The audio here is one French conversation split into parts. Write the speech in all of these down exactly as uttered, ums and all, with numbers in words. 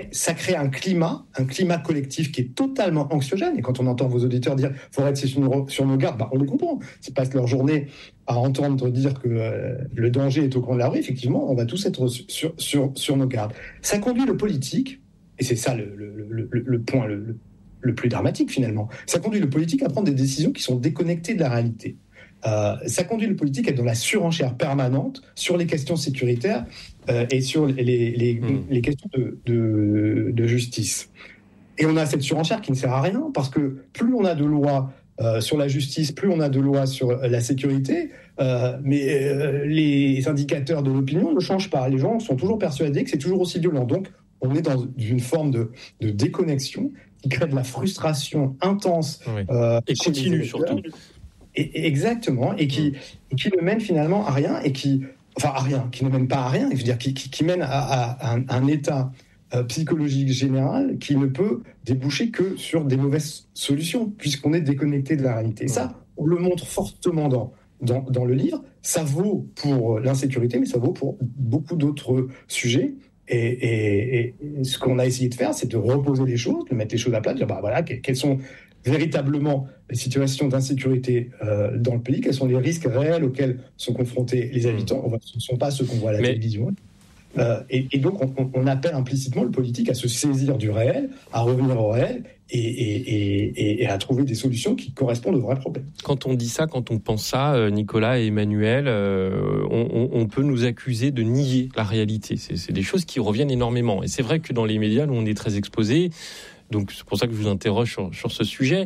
ça crée un climat, un climat collectif qui est totalement anxiogène. Et quand on entend vos auditeurs dire « faut rester sur nos, sur nos gardes », bah, on les comprend. Ils passent leur journée à entendre dire que euh, le danger est au coin de la rue. Effectivement, on va tous être sur, sur, sur nos gardes. Ça conduit le politique, et c'est ça le, le, le, le, le point le, le, le plus dramatique finalement, ça conduit le politique à prendre des décisions qui sont déconnectées de la réalité. Euh, ça conduit le politique à être dans la surenchère permanente sur les questions sécuritaires euh, et sur les, les, mmh. les questions de, de, de justice. Et on a cette surenchère qui ne sert à rien, parce que plus on a de lois euh, sur la justice, plus on a de lois sur la sécurité, euh, mais euh, les indicateurs de l'opinion ne changent pas. Les gens sont toujours persuadés que c'est toujours aussi violent. Donc, on est dans une forme de, de déconnexion qui crée de la frustration intense. Oui. Euh, et continue surtout. Et, exactement, et qui, et qui ne mène finalement à rien, et qui, enfin à rien, qui ne mène pas à rien, je veux dire, qui, qui, qui mène à, à, à un, un état euh, psychologique général qui ne peut déboucher que sur des mauvaises solutions, puisqu'on est déconnecté de la réalité. Et ça, on le montre fortement dans, dans, dans le livre. Ça vaut pour l'insécurité, mais ça vaut pour beaucoup d'autres sujets. Et, et, et ce qu'on a essayé de faire, c'est de reposer les choses, de mettre les choses à plat, de dire, bah voilà, quelles sont véritablement les situations d'insécurité euh, dans le pays, quels sont les risques réels auxquels sont confrontés les habitants. Mmh. Ce ne sont pas ceux qu'on voit à la Mais... télévision. Euh, et, et donc, on, on appelle implicitement le politique à se saisir du réel, à revenir au réel et, et, et, et à trouver des solutions qui correspondent aux vrais problèmes. Quand on dit ça, quand on pense ça, Nicolas et Emmanuel, euh, on, on peut nous accuser de nier la réalité. C'est, c'est des choses qui reviennent énormément. Et c'est vrai que dans les médias, où on est très exposé, donc c'est pour ça que je vous interroge sur, sur ce sujet.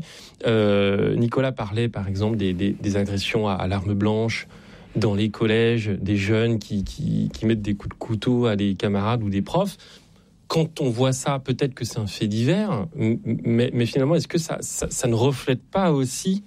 Euh, Nicolas parlait par exemple des, des, des agressions à, à l'arme blanche dans les collèges, des jeunes qui, qui, qui mettent des coups de couteau à des camarades ou des profs. Quand on voit ça, peut-être que c'est un fait divers, mais, mais finalement, est-ce que ça, ça, ça ne reflète pas aussi,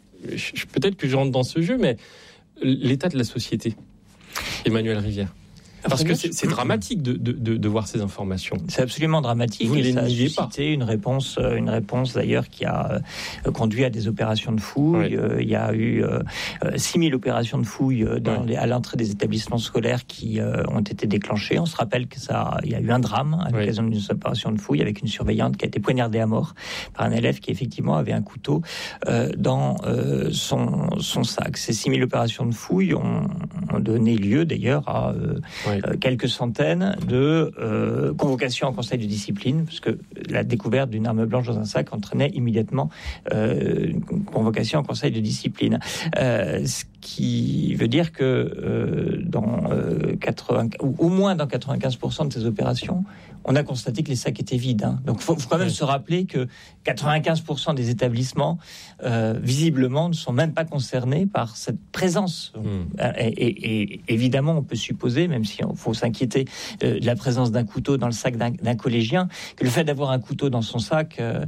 je, peut-être que je rentre dans ce jeu, mais l'état de la société, Emmanuel Rivière? Parce que c'est, c'est dramatique de, de, de, de voir ces informations. C'est absolument dramatique. Vous ne les ça a niez suscité pas. Une réponse, une réponse d'ailleurs qui a euh, conduit à des opérations de fouille. Oui. Euh, il y a eu euh, six mille opérations de fouille dans oui. les, à l'entrée des établissements scolaires qui euh, ont été déclenchées. On se rappelle que ça, il y a eu un drame à l'occasion oui. d'une opération de fouille avec une surveillante qui a été poignardée à mort par un élève qui effectivement avait un couteau euh, dans euh, son, son sac. Ces six mille opérations de fouille ont, ont donné lieu d'ailleurs à euh, oui. Euh, quelques centaines de euh, convocations en conseil de discipline, parce que la découverte d'une arme blanche dans un sac entraînait immédiatement euh, une convocation en conseil de discipline. Euh, ce qui veut dire que euh, dans euh, quatre-vingts, ou au moins dans quatre-vingt-quinze pour cent de ces opérations, on a constaté que les sacs étaient vides. Hein. Donc il faut, faut quand même oui. se rappeler que quatre-vingt-quinze pour cent des établissements, euh, visiblement, ne sont même pas concernés par cette présence. Mmh. Et, et, et évidemment, on peut supposer, même si on faut s'inquiéter euh, de la présence d'un couteau dans le sac d'un, d'un collégien, que le fait d'avoir un couteau dans son sac euh,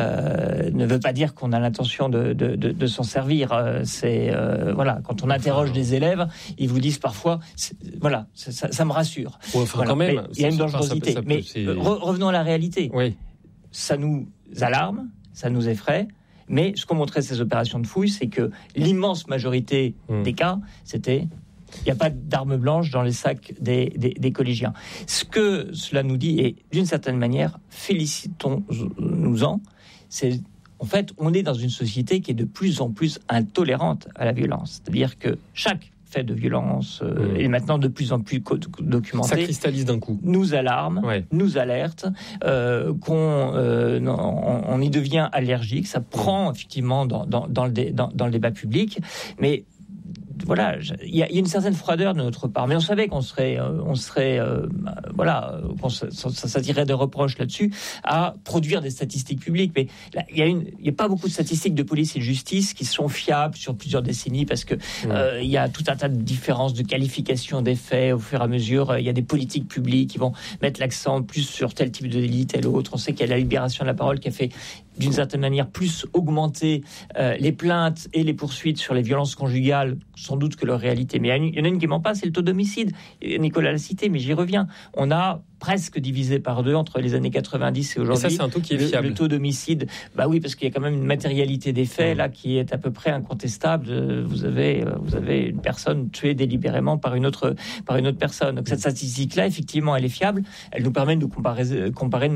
euh, ne veut pas dire qu'on a l'intention de, de, de, de s'en servir. Euh, c'est euh, voilà, quand on interroge des élèves, ils vous disent parfois, voilà, ça, ça, ça me rassure. Ouais, enfin, voilà. quand même, il y a une dangerosité. Ça peut, ça peut, mais c'est... re- revenons à la réalité. Oui. Ça nous alarme, ça nous effraie. Mais ce qu'ont montré ces opérations de fouille, c'est que l'immense majorité mmh. des cas, c'était il n'y a pas d'armes blanches dans les sacs des, des, des collégiens. Ce que cela nous dit, et d'une certaine manière, félicitons-nous-en, c'est en fait, on est dans une société qui est de plus en plus intolérante à la violence. C'est-à-dire que chaque fait de violence euh, mmh. est maintenant de plus en plus co- documenté. Ça cristallise d'un coup. Nous alarme, ouais. nous alerte, euh, qu'on euh, on, on y devient allergique. Ça prend effectivement dans, dans, dans, le, dé, dans, dans le débat public, mais voilà, il y, y a une certaine froideur de notre part, mais on savait qu'on serait, euh, on serait, euh, voilà, qu'on ça, ça, ça tirerait des reproches là-dessus à produire des statistiques publiques. Mais il y a une, il y a pas beaucoup de statistiques de police et de justice qui sont fiables sur plusieurs décennies parce que il mmh. euh, y a tout un tas de différences de qualification des faits au fur et à mesure. Il y a des politiques publiques qui vont mettre l'accent plus sur tel type de délit, tel autre. On sait qu'il y a la libération de la parole qui a fait d'une certaine manière plus augmenter euh, les plaintes et les poursuites sur les violences conjugales, sans doute que leur réalité. Mais il y en a une qui ment pas, c'est le taux d'homicide. Nicolas l'a cité, mais j'y reviens. On a presque divisé par deux entre les années quatre-vingt-dix et aujourd'hui. Et ça, c'est un taux qui est fiable. Le, le taux d'homicide, bah oui, parce qu'il y a quand même une matérialité des faits mmh. là qui est à peu près incontestable. Vous avez, vous avez une personne tuée délibérément par une autre, par une autre personne. Donc cette statistique-là, effectivement, elle est fiable. Elle nous permet de nous comparer, comparer de